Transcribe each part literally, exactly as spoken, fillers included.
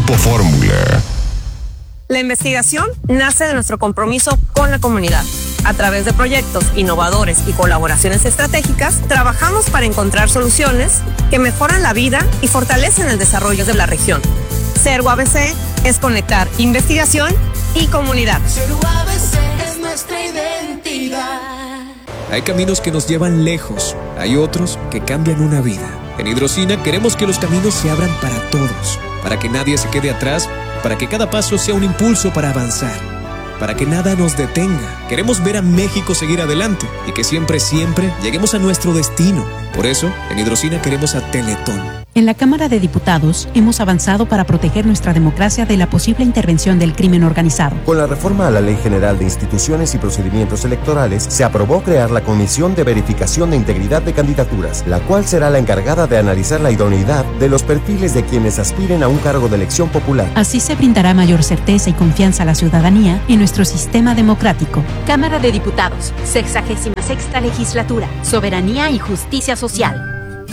Grupo Fórmula. La investigación nace de nuestro compromiso con la comunidad. A través de proyectos innovadores y colaboraciones estratégicas, trabajamos para encontrar soluciones que mejoran la vida y fortalecen el desarrollo de la región. Ser U A B C es conectar investigación y comunidad. Ser U A B C es nuestra identidad. Hay caminos que nos llevan lejos, hay otros que cambian una vida. En Hidrocina queremos que los caminos se abran para todos, para que nadie se quede atrás, para que cada paso sea un impulso para avanzar, para que nada nos detenga. Queremos ver a México seguir adelante y que siempre, siempre lleguemos a nuestro destino. Por eso, en Hidrocina queremos a Teletón. En la Cámara de Diputados hemos avanzado para proteger nuestra democracia de la posible intervención del crimen organizado. Con la reforma a la Ley General de Instituciones y Procedimientos Electorales, se aprobó crear la Comisión de Verificación de Integridad de Candidaturas, la cual será la encargada de analizar la idoneidad de los perfiles de quienes aspiren a un cargo de elección popular. Así se brindará mayor certeza y confianza a la ciudadanía en nuestro sistema democrático. Cámara de Diputados, sexagésima sexta legislatura, soberanía y justicia social.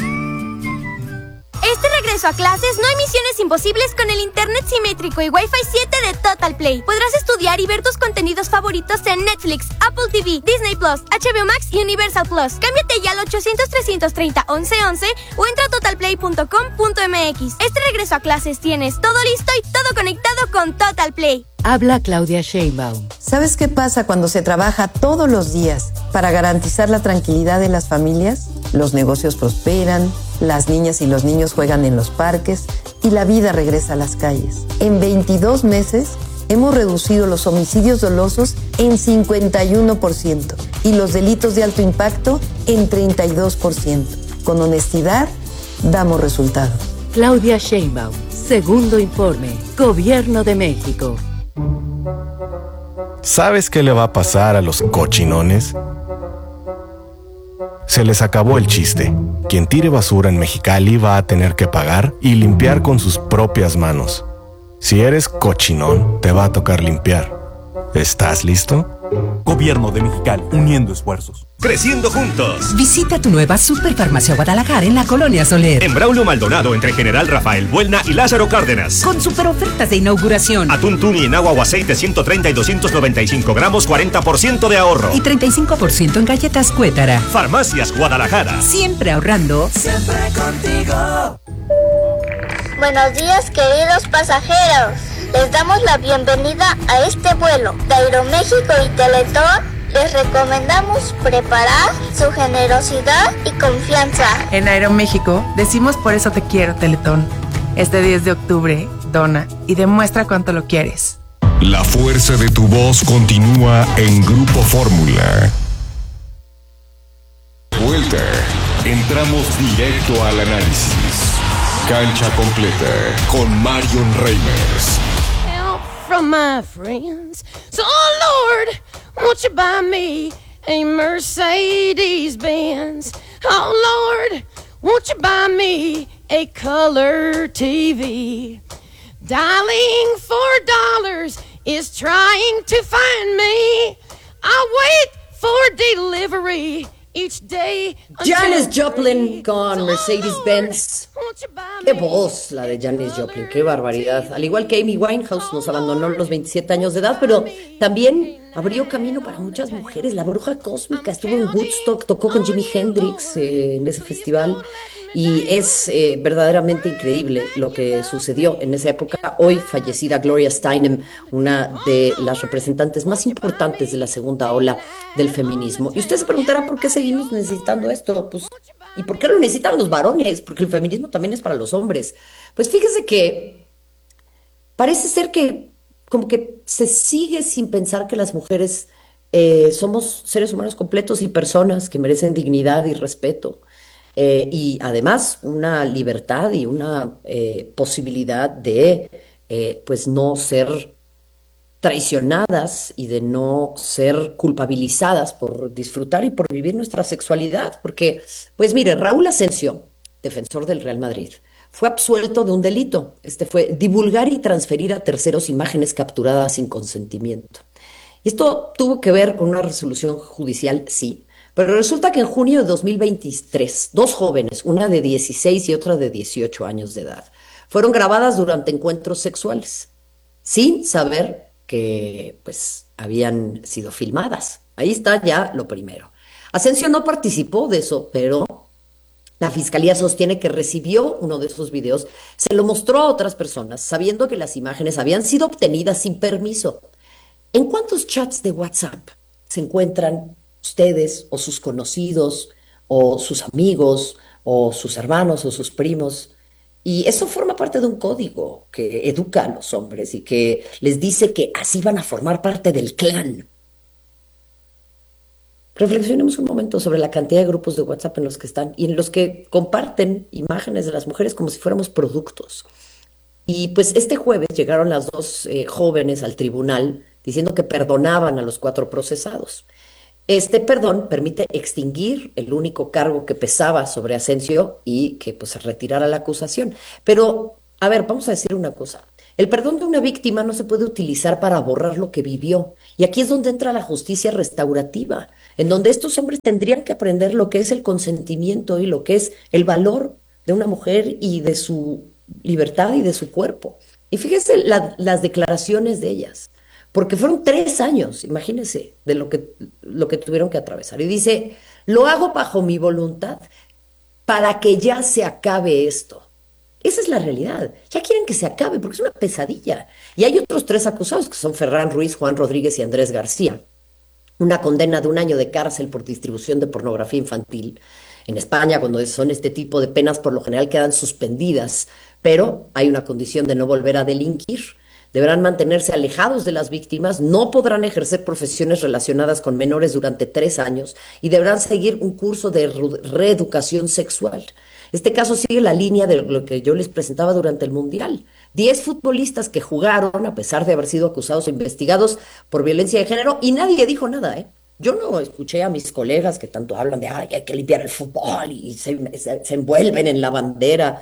Este regreso a clases no hay misiones imposibles con el internet simétrico y Wi-Fi siete de Total Play. Podrás estudiar y ver tus contenidos favoritos en Netflix, Apple T V, Disney Plus, H B O Max y Universal Plus. Cámbiate ya al ochocientos, trescientos treinta, once once o entra a total play punto com punto m x. Este regreso a clases tienes todo listo y todo conectado con Total Play. Habla Claudia Sheinbaum. ¿Sabes qué pasa cuando se trabaja todos los días para garantizar la tranquilidad de las familias? Los negocios prosperan, las niñas y los niños juegan en los parques y la vida regresa a las calles. En veintidós meses hemos reducido los homicidios dolosos en cincuenta y uno por ciento y los delitos de alto impacto en treinta y dos por ciento. Con honestidad, damos resultados. Claudia Sheinbaum, segundo informe, Gobierno de México. ¿Sabes qué le va a pasar a los cochinones? Se les acabó el chiste. Quien tire basura en Mexicali va a tener que pagar y limpiar con sus propias manos. Si eres cochinón, te va a tocar limpiar. ¿Estás listo? Gobierno de Mexicali, uniendo esfuerzos. Creciendo juntos. Visita tu nueva Superfarmacia Guadalajara en la Colonia Soler. En Braulio Maldonado, entre General Rafael Buelna y Lázaro Cárdenas. Con super ofertas de inauguración. Atún tuni en agua o aceite ciento treinta y doscientos noventa y cinco gramos, cuarenta por ciento de ahorro. Y treinta y cinco por ciento en galletas Cuétara. Farmacias Guadalajara. Siempre ahorrando. Siempre contigo. Buenos días, queridos pasajeros. Les damos la bienvenida a este vuelo de Aeroméxico y Teletón. Les recomendamos preparar su generosidad y confianza. En Aeroméxico decimos por eso te quiero, Teletón. Este diez de octubre, dona y demuestra cuánto lo quieres. La fuerza de tu voz continúa en Grupo Fórmula. Vuelta. Entramos directo al análisis. Cancha completa con Marion Reimers. From my friends. So, Lord, won't you buy me a Mercedes Benz? Oh, Lord, won't you buy me a color T V? Dialing for dollars is trying to find me. I wait for delivery each day. Janis Joplin con Mercedes-Benz. Qué voz la de Janis Joplin, qué barbaridad. Al igual que Amy Winehouse nos abandonó a los veintisiete años de edad, pero también abrió camino para muchas mujeres. La bruja cósmica estuvo en Woodstock, tocó con Jimi Hendrix eh, en ese festival. Y es eh, verdaderamente increíble lo que sucedió en esa época. Hoy fallecida Gloria Steinem, una de las representantes más importantes de la segunda ola del feminismo. Y usted se preguntará por qué seguimos necesitando esto. Pues, ¿y por qué lo necesitan los varones? Porque el feminismo también es para los hombres. Pues fíjese que parece ser que como que se sigue sin pensar que las mujeres eh, somos seres humanos completos y personas que merecen dignidad y respeto. Eh, y además una libertad y una eh, posibilidad de eh, pues no ser traicionadas y de no ser culpabilizadas por disfrutar y por vivir nuestra sexualidad, porque pues mire, Raúl Asensio, defensor del Real Madrid, fue absuelto de un delito. Este fue divulgar y transferir a terceros imágenes capturadas sin consentimiento. Y esto tuvo que ver con una resolución judicial, sí. Pero resulta que en junio de dos mil veintitrés, dos jóvenes, una de dieciséis y otra de dieciocho años de edad, fueron grabadas durante encuentros sexuales, sin saber que pues habían sido filmadas. Ahí está ya lo primero. Asensio no participó de eso, pero la fiscalía sostiene que recibió uno de esos videos, se lo mostró a otras personas, sabiendo que las imágenes habían sido obtenidas sin permiso. ¿En cuántos chats de WhatsApp se encuentran ustedes o sus conocidos o sus amigos o sus hermanos o sus primos? Y eso forma parte de un código que educa a los hombres y que les dice que así van a formar parte del clan. Reflexionemos un momento sobre la cantidad de grupos de WhatsApp en los que están y en los que comparten imágenes de las mujeres como si fuéramos productos. Y pues este jueves llegaron las dos eh, jóvenes al tribunal diciendo que perdonaban a los cuatro procesados. Este perdón permite extinguir el único cargo que pesaba sobre Asensio y que pues se retirara la acusación. Pero, a ver, vamos a decir una cosa. El perdón de una víctima no se puede utilizar para borrar lo que vivió. Y aquí es donde entra la justicia restaurativa, en donde estos hombres tendrían que aprender lo que es el consentimiento y lo que es el valor de una mujer y de su libertad y de su cuerpo. Y fíjese la, las declaraciones de ellas, porque fueron tres años, imagínense, de lo que, lo que tuvieron que atravesar. Y dice, lo hago bajo mi voluntad para que ya se acabe esto. Esa es la realidad. Ya quieren que se acabe porque es una pesadilla. Y hay otros tres acusados que son Ferran Ruiz, Juan Rodríguez y Andrés García. Una condena de un año de cárcel por distribución de pornografía infantil. En España, cuando son este tipo de penas, por lo general quedan suspendidas, pero hay una condición de no volver a delinquir. Deberán mantenerse alejados de las víctimas, no podrán ejercer profesiones relacionadas con menores durante tres años y deberán seguir un curso de reeducación sexual. Este caso sigue la línea de lo que yo les presentaba durante el Mundial. Diez futbolistas que jugaron a pesar de haber sido acusados o investigados por violencia de género y nadie dijo nada, ¿eh? Yo no escuché a mis colegas que tanto hablan de ay, hay que limpiar el fútbol y se, se, se envuelven en la bandera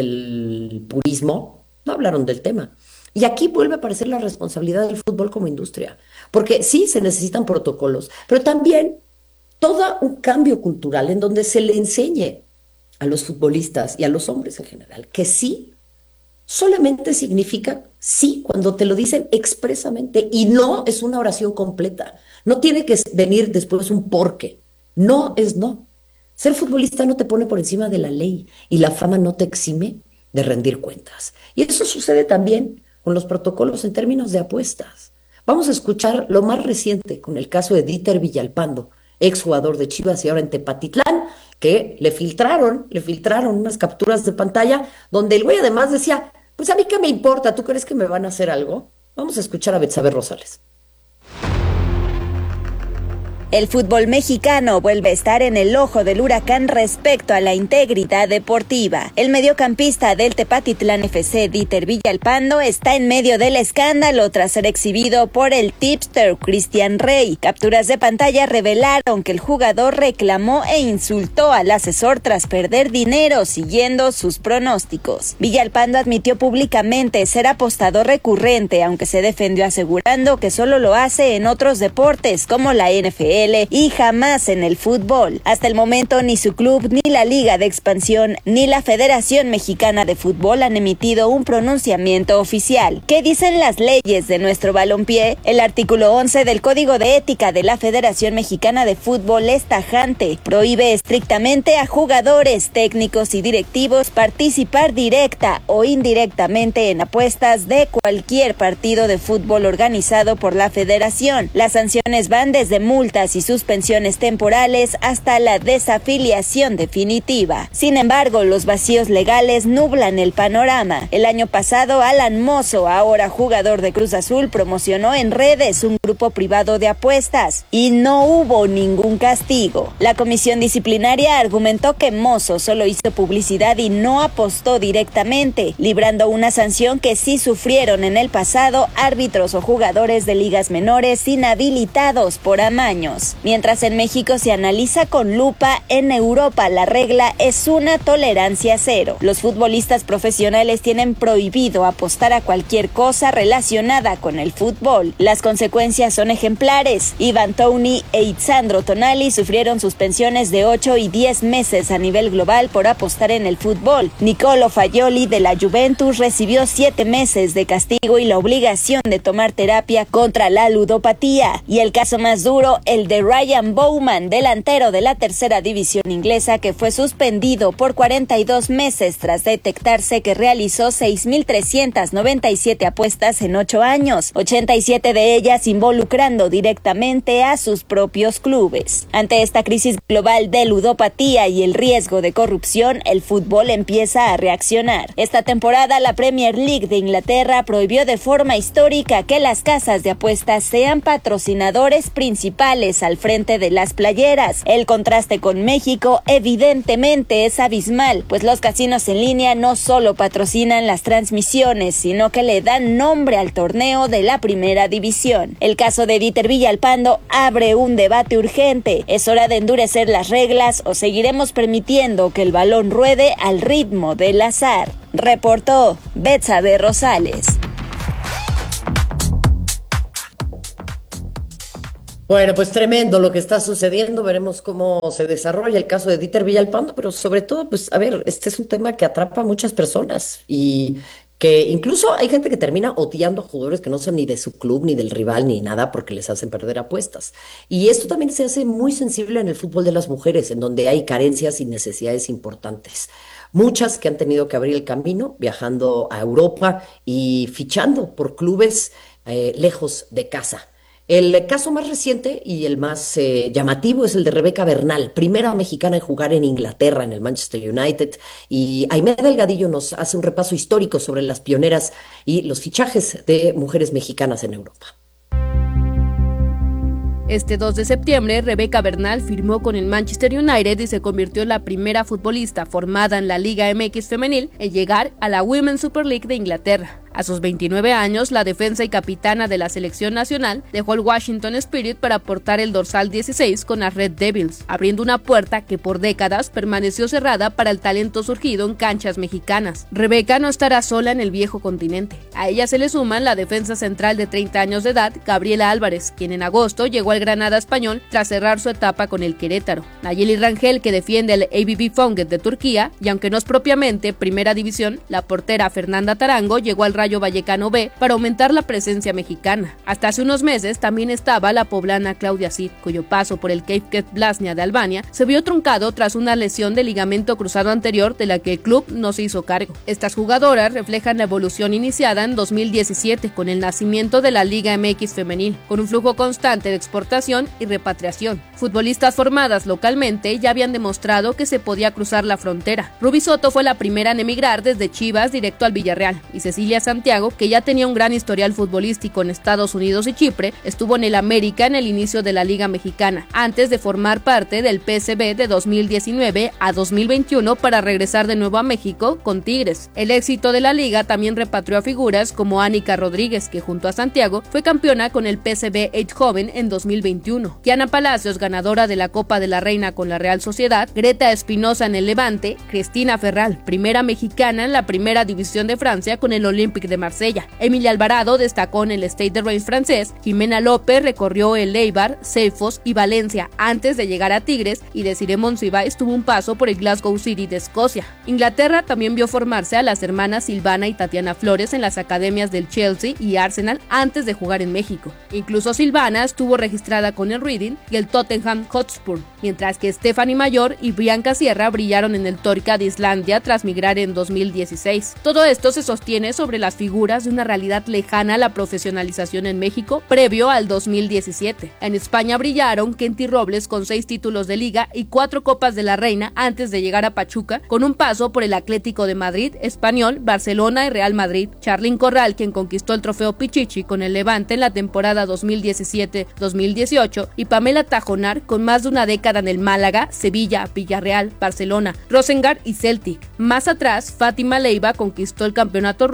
del purismo. No hablaron del tema. Y aquí vuelve a aparecer la responsabilidad del fútbol como industria, porque sí se necesitan protocolos, pero también todo un cambio cultural en donde se le enseñe a los futbolistas y a los hombres en general que sí solamente significa sí cuando te lo dicen expresamente y no es una oración completa. No tiene que venir después un porque. No es no. Ser futbolista no te pone por encima de la ley y la fama no te exime de rendir cuentas. Y eso sucede también con los protocolos en términos de apuestas. Vamos a escuchar lo más reciente con el caso de Dieter Villalpando, exjugador de Chivas y ahora en Tepatitlán, que le filtraron, le filtraron unas capturas de pantalla donde el güey además decía, pues a mí qué me importa, ¿tú crees que me van a hacer algo? Vamos a escuchar a Betsabe Rosales. El fútbol mexicano vuelve a estar en el ojo del huracán respecto a la integridad deportiva. El mediocampista del Tepatitlán F C, Dieter Villalpando, está en medio del escándalo tras ser exhibido por el tipster Cristian Rey. Capturas de pantalla revelaron que el jugador reclamó e insultó al asesor tras perder dinero siguiendo sus pronósticos. Villalpando admitió públicamente ser apostador recurrente, aunque se defendió asegurando que solo lo hace en otros deportes como la N F L y jamás en el fútbol. Hasta el momento ni su club, ni la Liga de Expansión, ni la Federación Mexicana de Fútbol han emitido un pronunciamiento oficial. ¿Qué dicen las leyes de nuestro balompié? El artículo once del Código de Ética de la Federación Mexicana de Fútbol es tajante. Prohíbe estrictamente a jugadores, técnicos y directivos participar directa o indirectamente en apuestas de cualquier partido de fútbol organizado por la Federación. Las sanciones van desde multas y suspensiones temporales hasta la desafiliación definitiva. Sin embargo, los vacíos legales nublan el panorama. El año pasado, Alan Mozo, ahora jugador de Cruz Azul, promocionó en redes un grupo privado de apuestas y no hubo ningún castigo. La comisión disciplinaria argumentó que Mozo solo hizo publicidad y no apostó directamente, librando una sanción que sí sufrieron en el pasado árbitros o jugadores de ligas menores inhabilitados por amaños. años. Mientras en México se analiza con lupa, en Europa la regla es una tolerancia cero. Los futbolistas profesionales tienen prohibido apostar a cualquier cosa relacionada con el fútbol. Las consecuencias son ejemplares. Ivan Toney e Itzandro Tonali sufrieron suspensiones de ocho y diez meses a nivel global por apostar en el fútbol. Nicolo Fagioli de la Juventus recibió siete meses de castigo y la obligación de tomar terapia contra la ludopatía. Y el caso más duro, el de Ryan Bowman, delantero de la tercera división inglesa, que fue suspendido por cuarenta y dos meses tras detectarse que realizó seis mil trescientas noventa y siete apuestas en ocho años, ochenta y siete de ellas involucrando directamente a sus propios clubes. Ante esta crisis global de ludopatía y el riesgo de corrupción, el fútbol empieza a reaccionar. Esta temporada la Premier League de Inglaterra prohibió de forma histórica que las casas de apuestas sean patrocinadores principales al frente de las playeras. El contraste con México evidentemente es abismal, pues los casinos en línea no solo patrocinan las transmisiones, sino que le dan nombre al torneo de la primera división. El caso de Dieter Villalpando abre un debate urgente. ¿Es hora de endurecer las reglas o seguiremos permitiendo que el balón ruede al ritmo del azar? Reportó Betsabe Rosales. Bueno, pues tremendo lo que está sucediendo, veremos cómo se desarrolla el caso de Dieter Villalpando, pero sobre todo, pues a ver, este es un tema que atrapa a muchas personas y que incluso hay gente que termina odiando a jugadores que no son ni de su club, ni del rival, ni nada, porque les hacen perder apuestas. Y esto también se hace muy sensible en el fútbol de las mujeres, en donde hay carencias y necesidades importantes. Muchas que han tenido que abrir el camino viajando a Europa y fichando por clubes eh, lejos de casa. El caso más reciente y el más eh, llamativo es el de Rebeca Bernal, primera mexicana en jugar en Inglaterra, en el Manchester United. Y Aimee Delgadillo nos hace un repaso histórico sobre las pioneras y los fichajes de mujeres mexicanas en Europa. Este dos de septiembre, Rebeca Bernal firmó con el Manchester United y se convirtió en la primera futbolista formada en la Liga M X femenil en llegar a la Women's Super League de Inglaterra. A sus veintinueve años, la defensa y capitana de la selección nacional dejó el Washington Spirit para portar el dorsal dieciséis con las Red Devils, abriendo una puerta que por décadas permaneció cerrada para el talento surgido en canchas mexicanas. Rebeca no estará sola en el viejo continente. A ella se le suman la defensa central de treinta años de edad, Gabriela Álvarez, quien en agosto llegó al Granada español tras cerrar su etapa con el Querétaro. Nayeli Rangel, que defiende el A B B Fonget de Turquía, y aunque no es propiamente primera división, la portera Fernanda Tarango llegó al Rayo Vallecano B para aumentar la presencia mexicana. Hasta hace unos meses también estaba la poblana Claudia Cid, cuyo paso por el Kefket Blasnia de Albania se vio truncado tras una lesión de ligamento cruzado anterior de la que el club no se hizo cargo. Estas jugadoras reflejan la evolución iniciada en dos mil diecisiete con el nacimiento de la Liga M X femenil, con un flujo constante de exportación y repatriación. Futbolistas formadas localmente ya habían demostrado que se podía cruzar la frontera. Ruby Soto fue la primera en emigrar desde Chivas directo al Villarreal, y Cecilia Santiago, que ya tenía un gran historial futbolístico en Estados Unidos y Chipre, estuvo en el América en el inicio de la Liga Mexicana, antes de formar parte del P S V de dos mil diecinueve a dos mil veintiuno para regresar de nuevo a México con Tigres. El éxito de la liga también repatrió a figuras como Ánica Rodríguez, que junto a Santiago fue campeona con el P S V Eindhoven en dos mil veintiuno. Kiana Palacios, ganadora de la Copa de la Reina con la Real Sociedad, Greta Espinosa en el Levante, Cristina Ferral, primera mexicana en la primera división de Francia con el Olympique de Marsella. Emilia Alvarado destacó en el Stade de Reims francés, Jimena López recorrió el Eibar, Ceifos y Valencia antes de llegar a Tigres, y Desiree Monsiváis tuvo un paso por el Glasgow City de Escocia. Inglaterra también vio formarse a las hermanas Silvana y Tatiana Flores en las academias del Chelsea y Arsenal antes de jugar en México. Incluso Silvana estuvo registrada con el Reading y el Tottenham Hotspur, mientras que Stephanie Mayor y Bianca Sierra brillaron en el Torca de Islandia tras migrar en dos mil dieciséis. Todo esto se sostiene sobre las figuras de una realidad lejana a la profesionalización en México previo al dos mil diecisiete. En España brillaron Kenty Robles con seis títulos de liga y cuatro Copas de la Reina antes de llegar a Pachuca, con un paso por el Atlético de Madrid, Español, Barcelona y Real Madrid. Charlyn Corral, quien conquistó el trofeo Pichichi con el Levante en la temporada dos mil diecisiete dos mil dieciocho, y Pamela Tajonar con más de una década en el Málaga, Sevilla, Villarreal, Barcelona, Rosengard y Celtic. Más atrás, Fátima Leiva conquistó el campeonato ruso con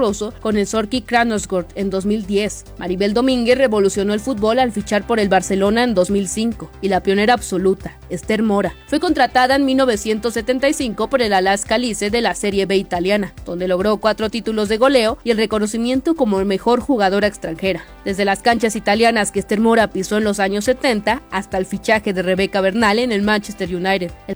con el Zorki Krasnodar en dos mil diez. Maribel Domínguez revolucionó el fútbol al fichar por el Barcelona en dos mil cinco. Y la pionera absoluta, Esther Mora, fue contratada en mil novecientos setenta y cinco por el Alaska Lice de la Serie B italiana, donde logró cuatro títulos de goleo y el reconocimiento como mejor jugadora extranjera. Desde las canchas italianas que Esther Mora pisó en los años setenta hasta el fichaje de Rebeca Bernal en el Manchester United. El...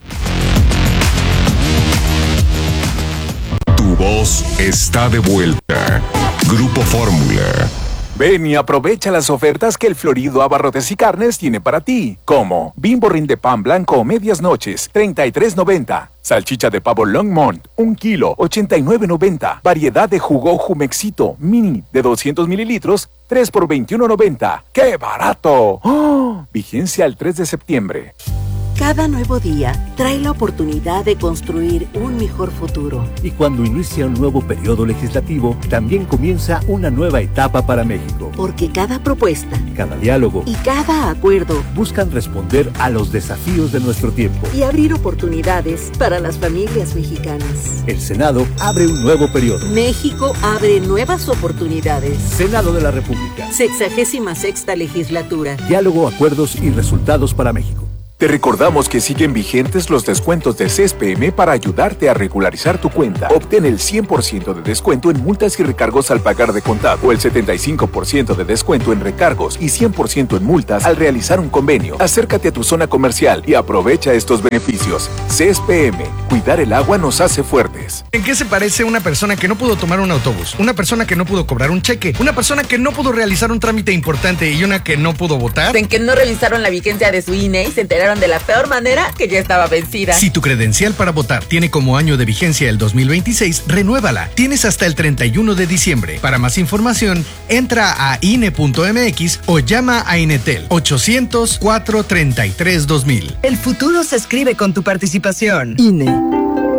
Tu voz está de vuelta. Grupo Fórmula. Ven y aprovecha las ofertas que el Florido Abarrotes y Carnes tiene para ti, como Bimbo Rinde Pan Blanco o Medias Noches, treinta y tres noventa. Salchicha de pavo Longmont, un kilo, ochenta y nueve noventa. Variedad de jugo Jumexito Mini de doscientos mililitros, tres por veintiuno noventa. ¡Qué barato! ¡Oh! Vigencia el tres de septiembre. Cada nuevo día trae la oportunidad de construir un mejor futuro. Y cuando inicia un nuevo periodo legislativo, también comienza una nueva etapa para México. Porque cada propuesta, cada diálogo y cada acuerdo buscan responder a los desafíos de nuestro tiempo y abrir oportunidades para las familias mexicanas. El Senado abre un nuevo periodo. México abre nuevas oportunidades. Senado de la República. Sexagésima sexta legislatura. Diálogo, acuerdos y resultados para México. Te recordamos que siguen vigentes los descuentos de C E S P M para ayudarte a regularizar tu cuenta. Obtén el cien por ciento de descuento en multas y recargos al pagar de contado, o el setenta y cinco por ciento de descuento en recargos y cien por ciento en multas al realizar un convenio. Acércate a tu zona comercial y aprovecha estos beneficios. C E S P M, cuidar el agua nos hace fuertes. ¿En qué se parece una persona que no pudo tomar un autobús? Una persona que no pudo cobrar un cheque, una persona que no pudo realizar un trámite importante y una que no pudo votar. En que no realizaron la vigencia de su I N E y se enteraron de la peor manera que ya estaba vencida. Si tu credencial para votar tiene como año de vigencia el dos mil veintiséis, renuévala. Tienes hasta el treinta y uno de diciembre. Para más información, entra a I N E punto M X o llama a Inetel ochocientos, cuatrocientos treinta y tres, dos mil. El futuro se escribe con tu participación. I N E.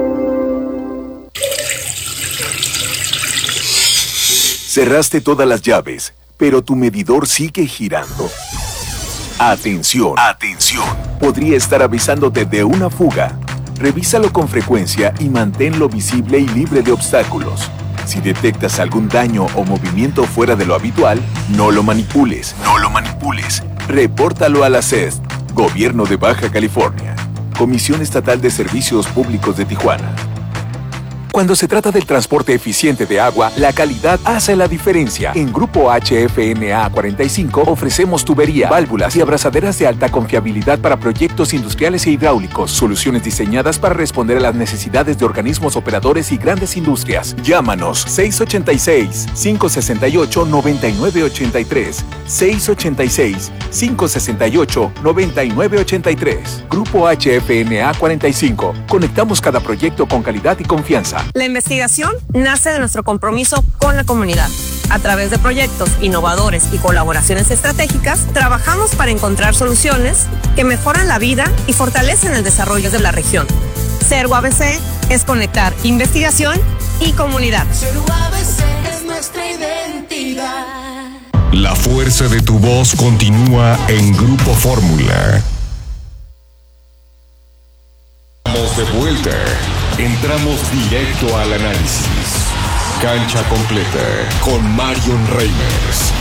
Cerraste todas las llaves, pero tu medidor sigue girando. Atención, atención. Podría estar avisándote de una fuga. Revísalo con frecuencia y manténlo visible y libre de obstáculos. Si detectas algún daño o movimiento fuera de lo habitual, no lo manipules, no lo manipules. Repórtalo a la C E S, Gobierno de Baja California, Comisión Estatal de Servicios Públicos de Tijuana. Cuando se trata del transporte eficiente de agua, la calidad hace la diferencia. En Grupo H F N A cuarenta y cinco ofrecemos tubería, válvulas y abrazaderas de alta confiabilidad para proyectos industriales e hidráulicos. Soluciones diseñadas para responder a las necesidades de organismos operadores y grandes industrias. Llámanos seis ocho seis, cinco seis ocho, nueve nueve ocho tres, seis ocho seis, cinco seis ocho, nueve nueve ocho tres. Grupo H F N A cuarenta y cinco. Conectamos cada proyecto con calidad y confianza. La investigación nace de nuestro compromiso con la comunidad. A través de proyectos innovadores y colaboraciones estratégicas, trabajamos para encontrar soluciones que mejoran la vida y fortalecen el desarrollo de la región. Ser U A B C es conectar investigación y comunidad. Ser U A B C es nuestra identidad. La fuerza de tu voz continúa en Grupo Fórmula. Estamos de vuelta. Entramos directo al análisis. Cancha completa con Marion Reimers.